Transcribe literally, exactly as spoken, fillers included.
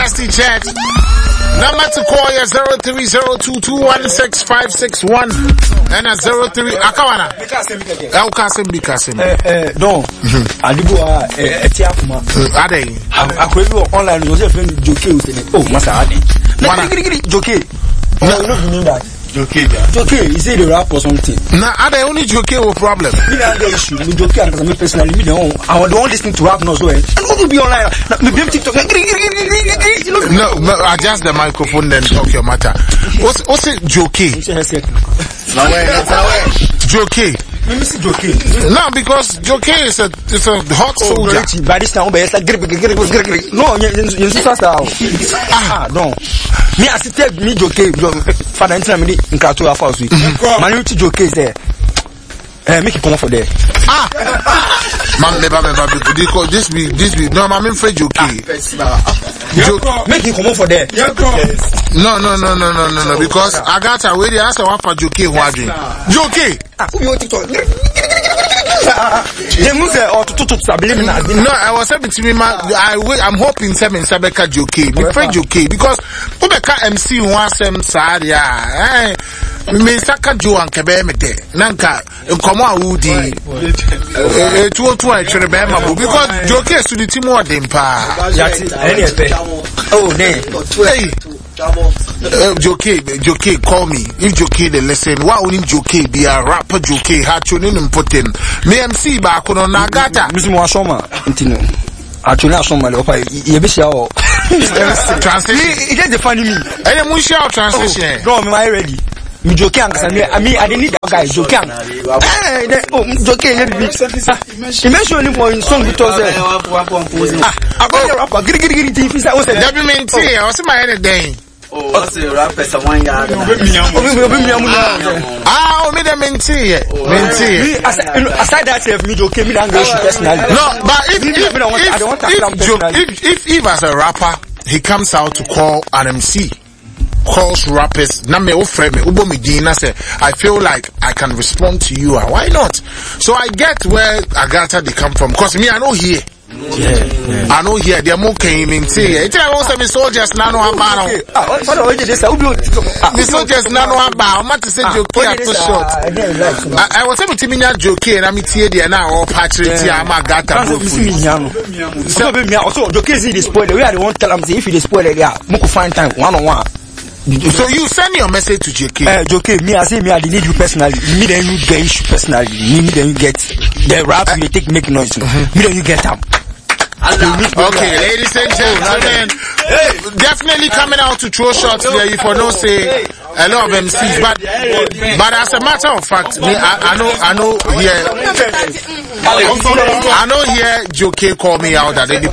Dynasty Chat. Number to call is zero three zero two two one six five six one and a zero three Akawana. El Kasim Bikasim. Eh, eh, no. Adibu a etiafuma. Ade. Akwebi online was a friend Joke. Oh, Masa Ade. Joke. No, you don't mean that. Joke. Joke, is it a rap or something? Nah, Ade only Joke with problem. Me not the issue. Me Joke because me personally me don't. I don't listen to rap no so. And who be online? Me be TikTok. No, adjust the microphone then talk your matter. What's what's it Joke? Joke. Let me see Joke. No, because Joke is a it's a hot soldier. Oh, by this time, it's like no, you sister. Ah, no. Me I said me Joke. Father, enter me in Kato house. Man, you Joke is there. Eh, make it come for there. Ah, man, never, never. Because this be this be no, I'm afraid Joke. Joke, make it come for there. No, no, no, no, no, no, no. Because I got a way. I asked one for Joke. Who are doing Joke? Who you TikTok? No, I was saying to me, man, I wait, I'm hoping seven Sabeka Joke, be friend Joke, because Ubeka M C wants some Sadia, eh? Me Saka Joe and Kabemete, Nanka, Koma Woody, two or two, I should remember, because Joke is to the Timor Dempa. Oh, hey. Uh, Joke, Joke, call me. If Joke they listen, why wouldn't Joke be a rapper? Joke, actually important. Me M C back on Nagata. Mister Mwashoma, Intino. Actually, I'm somebody. You be sure. Translation. It is funny me. I am sure translation. No, am I ready? Me Joke, I mean, I didn't need that guy. Joke. Eh, oh, Joke, let me. Imagine him for in song because ah, about the rapper. Giri giri giri. If I was a W M T, I was my anything. Oh, what's the rapper? Someone yard. Ah, me the minty, minty. Aside that, if me Joke, me English personally. No, but if if if if if as a rapper, he comes out to call an M C. Calls rappers, na me ofre me, ubo me dina say, I feel like I can respond to you, why not? So I get where Agatha they come from, cause me I know here. Yeah, yeah. I know here, they're more came in see. It's also me soldiers now no about. The soldiers now no about. I'm to say Joke after short. I was able to me now Joke and I'm here there now all patriot I'm Agatha. So me also Joke is the spoiler. We are the one tell them if you spoil it, yeah, moko find time one on one. So you send your message to J K. Uh, Joke, me I say me I need you personally. Me then you get issue personally. Me, me then you get the rap uh, you take make noise. Mm-hmm. Me then you get up. Okay, ladies and gentlemen, hey, definitely coming out to throw shots there. You for no say a lot of M Cs, but but as a matter of fact, me I, I know I know here I know here Joke call me out that they